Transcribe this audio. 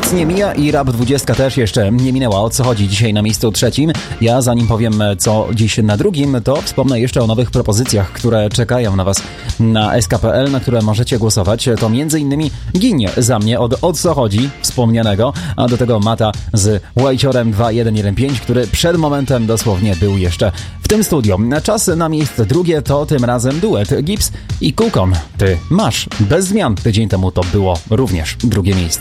Nic nie mija i Rap 20 też jeszcze nie minęła. O co chodzi dzisiaj na miejscu trzecim? Ja zanim powiem co dziś na drugim, to wspomnę jeszcze o nowych propozycjach, które czekają na Was na SK.pl, na które możecie głosować. To m.in. Ginie za mnie od O co chodzi wspomnianego, a do tego Mata z Łajciorem 2115, który przed momentem dosłownie był jeszcze w tym studiu. Czas na miejsce drugie to tym razem duet Gibbs i Kukon. Ty masz bez zmian. Tydzień temu to było również drugie miejsce.